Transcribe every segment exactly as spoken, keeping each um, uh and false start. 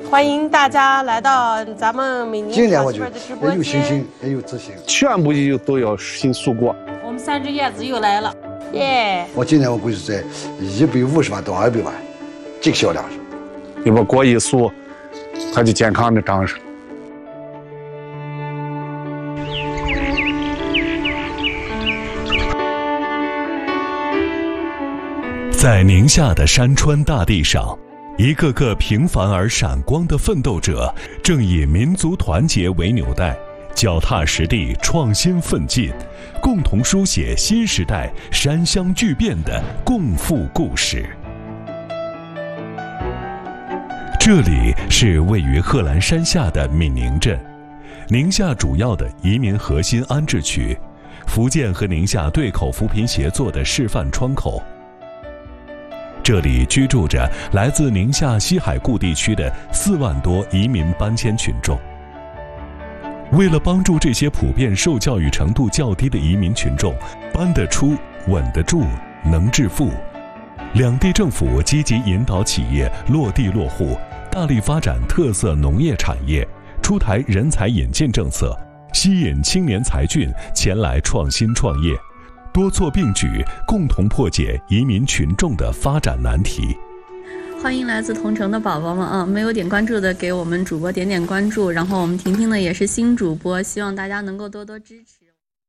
欢迎大家来到咱们美宁小媳妇的直播间。 也有信心，也有自信， 全部就都要信属国。 我们三只燕子又来了， 耶！ Yeah. 我今年我估计在一百五十万到二百万，这个销量是。 你把国一数，它就健康的长势。 在宁夏的山川大地上，一个个平凡而闪光的奋斗者，正以民族团结为纽带，脚踏实地，创新奋进，共同书写新时代山乡巨变的共富故事。这里是位于贺兰山下的闽宁镇，宁夏主要的移民核心安置区，福建和宁夏对口扶贫协作的示范窗口。这里居住着来自宁夏西海固地区的四万多移民搬迁群众。为了帮助这些普遍受教育程度较低的移民群众搬得出、稳得住、能致富，两地政府积极引导企业落地落户，大力发展特色农业产业，出台人才引进政策，吸引青年才俊前来创新创业，多措并举，共同破解移民群众的发展难题。 欢迎来自同城的宝宝们啊！没有点关注的，给我们主播点点关注。然后我们婷婷呢也是新主播，希望大家能够多多支持。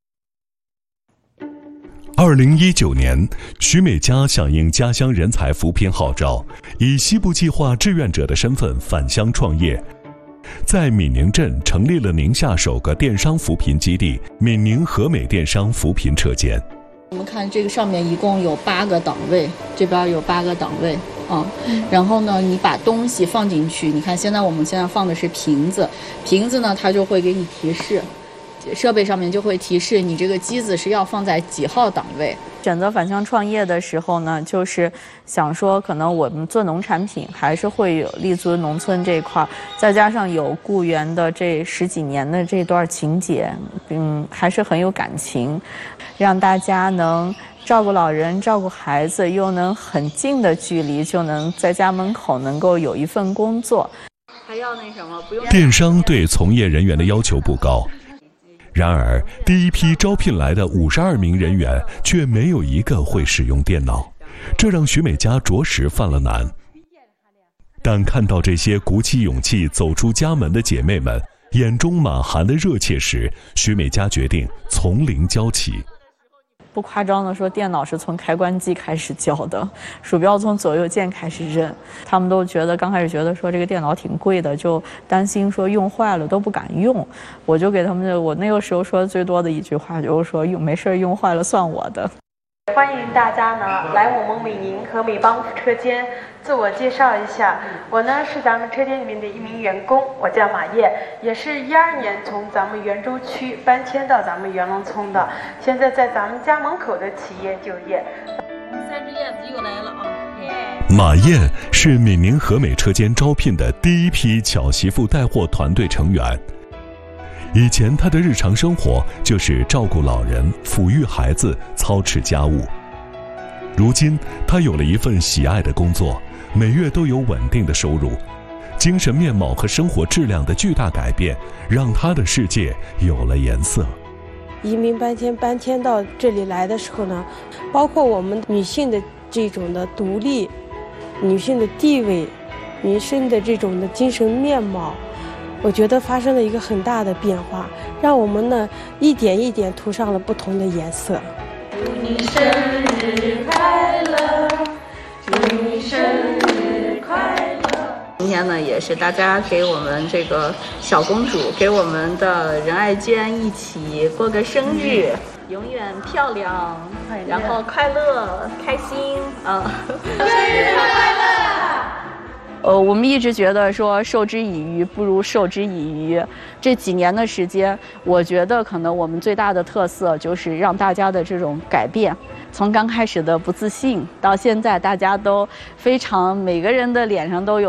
二零一九年，徐美佳响应家乡人才扶贫号召，以西部计划志愿者的身份返乡创业，在闽宁镇成立了宁夏首个电商扶贫基地——闽宁和美电商扶贫车间。 我们看这个上面一共有八个档位，这边有八个档位啊。然后呢，你把东西放进去，你看现在我们现在放的是瓶子，瓶子呢它就会给你提示。设备上面就会提示你这个机子是要放在几号档位。选择返乡创业的时候呢，就是想说可能我们做农产品还是会有立足农村这一块，再加上有雇员的这十几年的这段情节，嗯，还是很有感情，让大家能照顾老人、照顾孩子，又能很近的距离就能在家门口能够有一份工作。还要那什么不用。 电商对从业人员的要求不高。然而，第一批招聘来的五十二名人员却没有一个会使用电脑，这让徐美佳着实犯了难。但看到这些鼓起勇气走出家门的姐妹们眼中满含的热切时，徐美佳决定从零教起。 不夸张的说，电脑是从开关机开始教的，鼠标从左右键开始认。他们都觉得刚开始觉得说这个电脑挺贵的，就担心说用坏了都不敢用。我就给他们，我那个时候说最多的一句话就是说用没事用坏了算我的。 欢迎大家呢来我们美宁和美帮车间自我介绍一下。我呢是咱们车间里面的一名员工，我叫马叶，也是一二年从咱们袁州区搬迁到咱们袁隆村的，现在在咱们家门口的企业就业。 三只燕子又来了啊！ 马燕是闽宁和美车间招聘的第一批巧媳妇带货团队成员。以前他的日常生活就是照顾老人、抚育孩子、操持家务。如今他有了一份喜爱的工作，每月都有稳定的收入，精神面貌和生活质量的巨大改变，让他的世界有了颜色。 移民搬迁搬迁到这里来的时候呢，包括我们女性的这种的独立、女性的地位、女性的这种的精神面貌，我觉得发生了一个很大的变化，让我们呢一点一点涂上了不同的颜色。 祝你生日快乐，祝你生日快乐。 今天呢，也是大家给我们这个小公主，给我们的仁爱娟一起过个生日，永远漂亮，然后快乐、开心啊！ 生日快乐！ 呃，我们一直觉得说授之以鱼不如授之以渔。这几年的时间，我觉得可能我们最大的特色就是让大家的这种改变，从刚开始的不自信，到现在大家都非常每个人的脸上都有